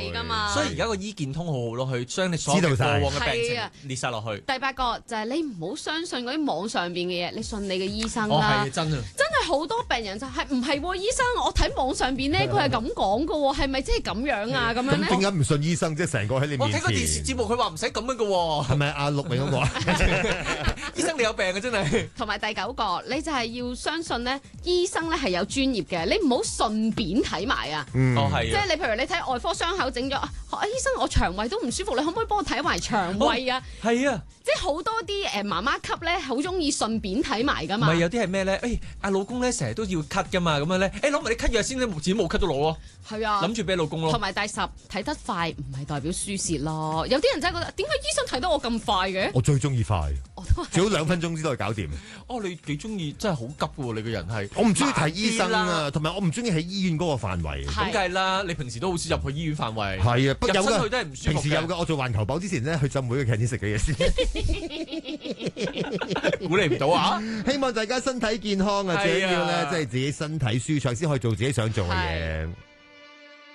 係㗎嘛。 所以而家個醫健通好好咯，佢將你所有過往嘅病情列晒落去。 第8個就係你唔好相信嗰啲網上邊嘅嘢，你信你嘅醫生啦。 哦，係真啊！ 真係好多病人就係唔係喎，醫生我睇網上邊咧，佢係咁講㗎喎，係咪真係咁樣啊？咁樣咧？ 咁點解唔信醫生？即係成個喺你面前。 我睇個電視節目，佢話唔使咁樣㗎喎。 係咪阿陸明嗰個啊？ 醫生你有病嘅真係。 同埋第9個，你就係要相信咧，醫生咧係有專業嘅，你唔好順便睇埋啊。 哦，係。 即係你譬如你睇外科傷口整咗醫生我腸胃都唔舒服，你可唔可以幫我睇埋腸胃啊？ 係啊， 即係好多啲媽媽級咧，好中意順便睇埋噶嘛。 唔係有啲係咩咧？阿老公咧成日都要咳噶嘛，咁樣咧，攞埋啲咳藥先咧，自己冇咳都攞咯。係啊，諗住俾老公咯。 同埋第10，睇得快唔係代表輸蝕咯。有啲人真係覺得點解醫生睇得我咁快嘅？ 我最中意快， 我都係最好2分鐘之內搞掂。 你幾中意真係好急喎！你個人係我唔中意睇醫生啊，同埋我唔中意喺醫院嗰個範圍。 咁梗係啦，你平時都好少入去醫院範圍。 係啊， 入親去都係唔舒服。 平時有㗎，我做環球寶之前咧，去浸會嘅 canteen 食嘅嘢先。 估你唔到啊！ 希望大家身體健康啊，最緊要咧即係自己身體舒暢先可以做自己想做嘅嘢。